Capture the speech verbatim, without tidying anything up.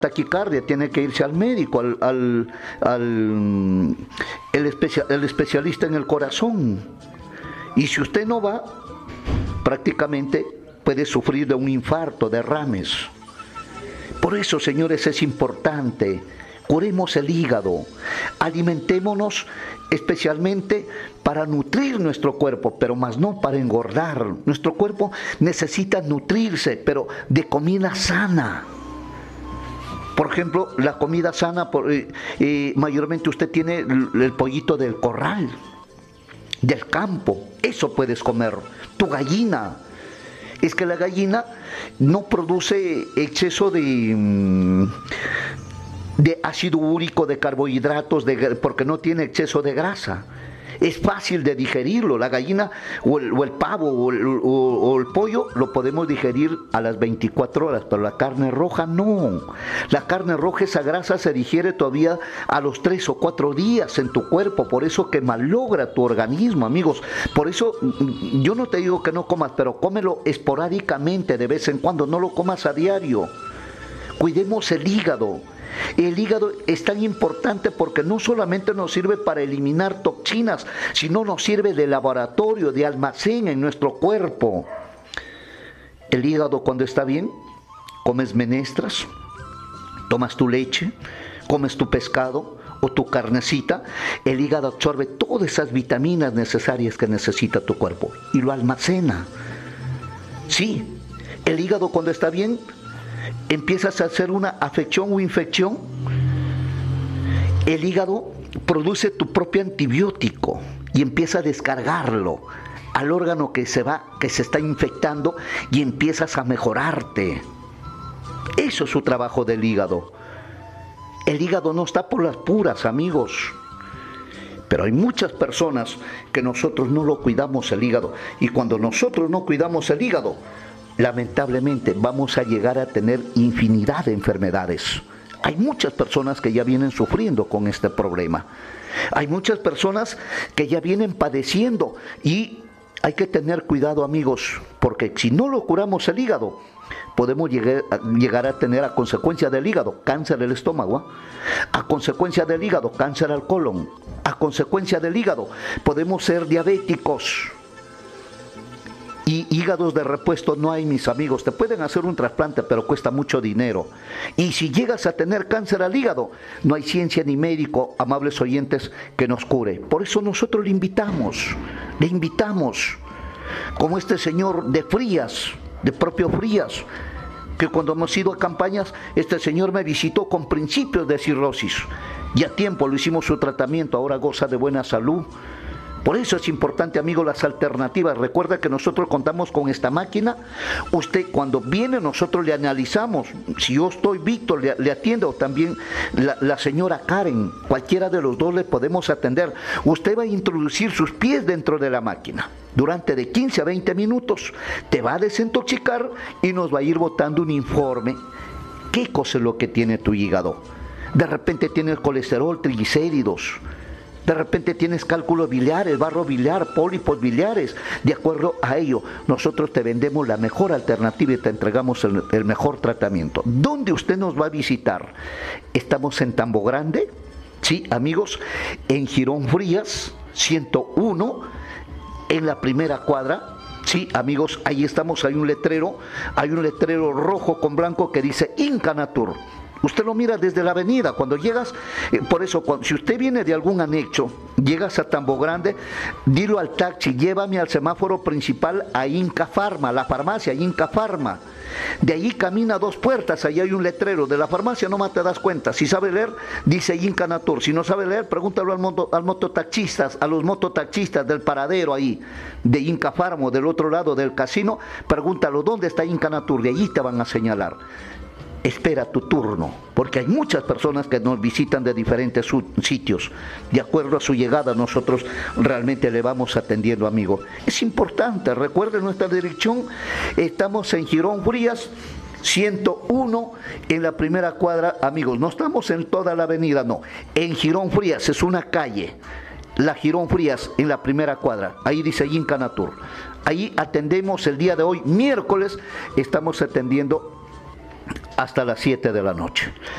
taquicardia, tiene que irse al médico, al, al, al el, especia, el especialista en el corazón. Y si usted no va, prácticamente puede sufrir de un infarto, derrames. Por eso, señores, es importante, curemos el hígado, alimentémonos especialmente para nutrir nuestro cuerpo, pero más no para engordar. Nuestro cuerpo necesita nutrirse, pero de comida sana. Por ejemplo, la comida sana, por, eh, eh, mayormente usted tiene el, el pollito del corral, del campo, eso puedes comer, tu gallina. Es que la gallina no produce exceso de, de ácido úrico, de carbohidratos, de, porque no tiene exceso de grasa. Es fácil de digerirlo. La gallina o el, o el pavo o el, o, o el pollo lo podemos digerir a las veinticuatro horas, pero la carne roja no. La carne roja, esa grasa se digiere todavía a los tres o cuatro días en tu cuerpo, por eso que malogra tu organismo, amigos. Por eso yo no te digo que no comas, pero cómelo esporádicamente, de vez en cuando, no lo comas a diario. Cuidemos el hígado. El hígado es tan importante porque no solamente nos sirve para eliminar toxinas, sino nos sirve de laboratorio, de almacén en nuestro cuerpo. El hígado, cuando está bien, comes menestras, tomas tu leche, comes tu pescado o tu carnecita, el hígado absorbe todas esas vitaminas necesarias que necesita tu cuerpo y lo almacena. Sí, el hígado, cuando está bien, empiezas a hacer una afección o infección, el hígado produce tu propio antibiótico y empieza a descargarlo al órgano que se va, que se está infectando, y empiezas a mejorarte. Eso es su trabajo del hígado. El hígado no está por las puras, amigos. Pero hay muchas personas que nosotros no lo cuidamos el hígado, y cuando nosotros no cuidamos el hígado, lamentablemente vamos a llegar a tener infinidad de enfermedades. Hay muchas personas que ya vienen sufriendo con este problema. Hay muchas personas que ya vienen padeciendo, y hay que tener cuidado, amigos, porque si no lo curamos el hígado, podemos llegar a, llegar a tener, a consecuencia del hígado, cáncer del estómago, a consecuencia del hígado, cáncer al colon, a consecuencia del hígado podemos ser diabéticos. Y hígados de repuesto no hay, mis amigos. Te pueden hacer un trasplante, pero cuesta mucho dinero. Y si llegas a tener cáncer al hígado, no hay ciencia ni médico, amables oyentes, que nos cure. Por eso nosotros le invitamos, le invitamos, como este señor de Frías, de propio Frías, que cuando hemos ido a campañas, este señor me visitó con principios de cirrosis. Y a tiempo lo hicimos su tratamiento, ahora goza de buena salud. Por eso es importante, amigos, las alternativas. Recuerda que nosotros contamos con esta máquina. Usted, cuando viene, nosotros le analizamos. Si yo estoy, Víctor, le, le atiendo, o también la, la señora Karen, cualquiera de los dos le podemos atender. Usted va a introducir sus pies dentro de la máquina. Durante de quince a veinte minutos te va a desintoxicar y nos va a ir botando un informe. ¿Qué cosa es lo que tiene tu hígado? De repente tienes colesterol, triglicéridos. De repente tienes cálculos biliares, barro biliar, pólipos biliares. De acuerdo a ello, nosotros te vendemos la mejor alternativa y te entregamos el, el mejor tratamiento. ¿Dónde usted nos va a visitar? Estamos en Tambo Grande, sí, amigos, en Girón Frías, ciento uno, en la primera cuadra. Sí, amigos, ahí estamos, hay un letrero, hay un letrero rojo con blanco que dice Inca Natur. Usted lo mira desde la avenida, cuando llegas, eh, por eso, cuando, si usted viene de algún anexo, llegas a Tambo Grande, dilo al taxi, llévame al semáforo principal a Inca Farma, la farmacia Inca Farma. De allí camina dos puertas, ahí hay un letrero, de la farmacia nomás te das cuenta. Si sabe leer, dice Inca Natur. Si no sabe leer, pregúntalo al, moto, al mototaxistas, a los mototaxistas del paradero ahí, de Inca Farma, del otro lado del casino, pregúntalo dónde está Inca Natur, de allí te van a señalar. Espera tu turno, porque hay muchas personas que nos visitan de diferentes sitios. De acuerdo a su llegada, nosotros realmente le vamos atendiendo, amigo. Es importante, recuerden nuestra dirección. Estamos en Girón Frías, ciento uno, en la primera cuadra, amigos. No estamos en toda la avenida, no. En Girón Frías, es una calle. La Girón Frías, en la primera cuadra. Ahí dice Inca Natur. Ahí atendemos el día de hoy, miércoles, estamos atendiendo hasta las siete de la noche.